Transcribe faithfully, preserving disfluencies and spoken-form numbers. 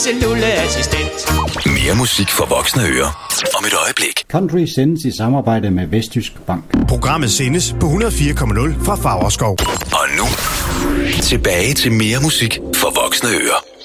Cellulleassistent. Mere musik for voksne ører om et øjeblik. Country sendes i samarbejde med Vestjysk Bank. Programmet sendes på hundrede og fire komma nul fra Favrskov. Og nu tilbage til mere musik for voksne ører.